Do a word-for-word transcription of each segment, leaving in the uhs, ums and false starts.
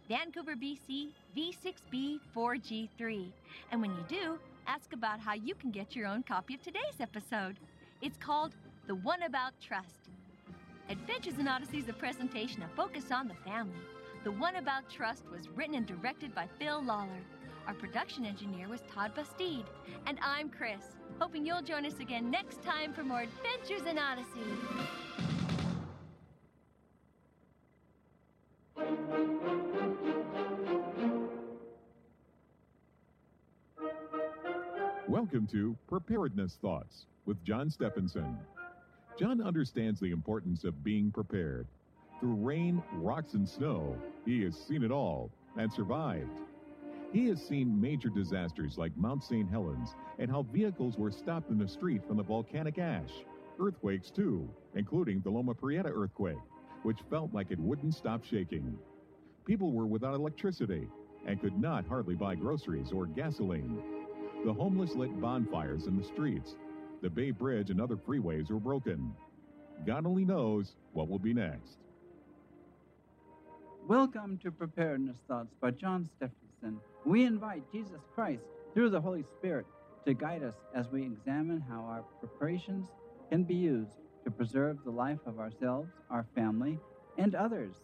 Vancouver, B C, V six B four G three. And when you do, ask about how you can get your own copy of today's episode. It's called The One About Trust. Adventures in Odyssey is a presentation of Focus on the Family. The One About Trust was written and directed by Phil Lawler. Our production engineer was Todd Bastide. And I'm Chris, hoping you'll join us again next time for more Adventures in Odyssey. Welcome to Preparedness Thoughts with John Stephenson. John understands the importance of being prepared. Through rain, rocks, and snow, he has seen it all and survived. He has seen major disasters like Mount Saint Helens and how vehicles were stopped in the street from the volcanic ash. Earthquakes, too, including the Loma Prieta earthquake, which felt like it wouldn't stop shaking. People were without electricity and could not hardly buy groceries or gasoline. The homeless lit bonfires in the streets. The Bay Bridge and other freeways were broken. God only knows what will be next. Welcome to Preparedness Thoughts by John Stephenson. We invite Jesus Christ, through the Holy Spirit, to guide us as we examine how our preparations can be used to preserve the life of ourselves, our family, and others.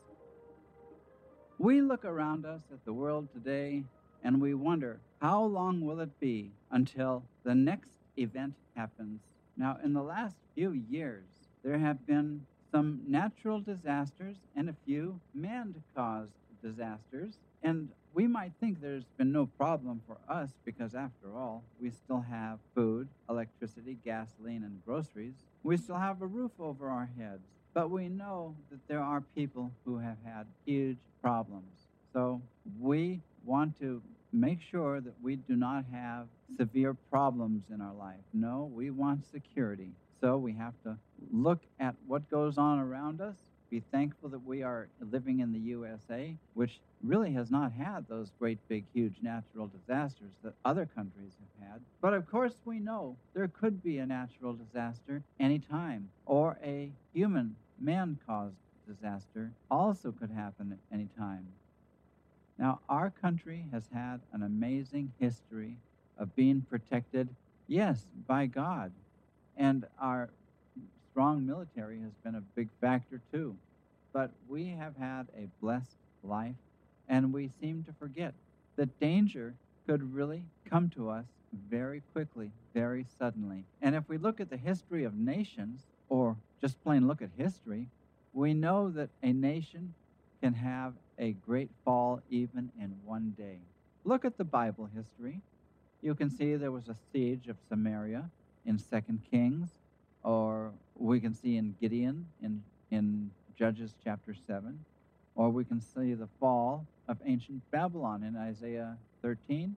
We look around us at the world today and we wonder, how long will it be until the next event happens? Now, in the last few years, there have been some natural disasters and a few man-caused disasters. And we might think there's been no problem for us because, after all, we still have food, electricity, gasoline, and groceries. We still have a roof over our heads. But we know that there are people who have had huge problems. So we want to make sure that we do not have severe problems in our life. No, we want security. So we have to look at what goes on around us, be thankful that we are living in the U S A, which really has not had those great, big, huge natural disasters that other countries have had. But of course we know there could be a natural disaster anytime, or a human, man-caused disaster also could happen at any time. Now, our country has had an amazing history of being protected, yes, by God. And our strong military has been a big factor too. But we have had a blessed life, and we seem to forget that danger could really come to us very quickly, very suddenly. And if we look at the history of nations, or just plain look at history, we know that a nation can have a great fall even in one day. Look at the Bible history. You can see there was a siege of Samaria in Second Kings, or we can see in Gideon in, in Judges chapter seven, or we can see the fall of ancient Babylon in Isaiah thirteen,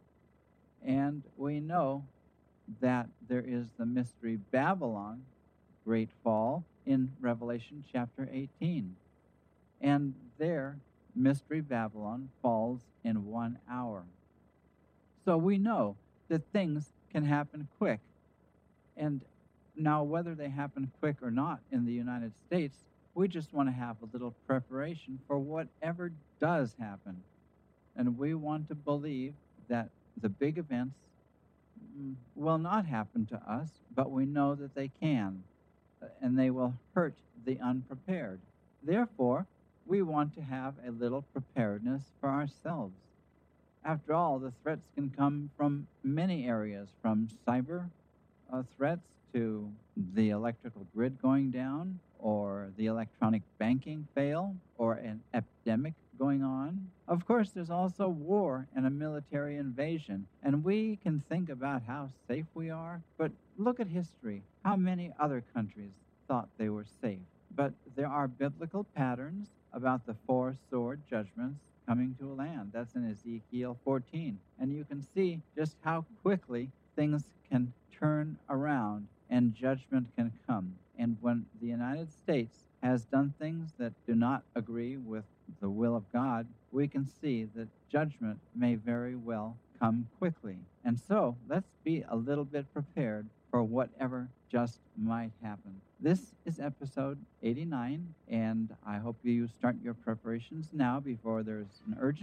and we know that there is the mystery Babylon, great fall, in Revelation chapter eighteen. And there, Mystery Babylon falls in one hour. So we know that things can happen quick. And now, whether they happen quick or not in the United States, we just want to have a little preparation for whatever does happen. And we want to believe that the big events will not happen to us, but we know that they can, and they will hurt the unprepared. Therefore, we want to have a little preparedness for ourselves. After all, the threats can come from many areas, from cyber uh, threats to the electrical grid going down, or the electronic banking fail, or an epidemic going on. Of course, there's also war and a military invasion, and we can think about how safe we are, but look at history. How many other countries thought they were safe? But there are biblical patterns about the four sword judgments coming to a land. That's in Ezekiel fourteen. And you can see just how quickly things can turn around and judgment can come. And when the United States has done things that do not agree with the will of God, we can see that judgment may very well come quickly. And so let's be a little bit prepared for whatever just might happen. This is episode eighty-nine, and I hope you start your preparations now before there's an urgent